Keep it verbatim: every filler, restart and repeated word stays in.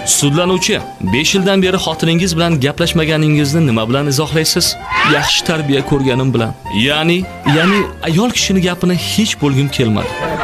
Sudlanuvchi, besh yildan beri xotiningiz bilan gaplashmaganingizni nima bilan izohlaysiz? Yaxshi tarbiya ko'rganim bilan. Ya'ni, ya'ni ayol kishining gapini hech bo'lgim kelmadi.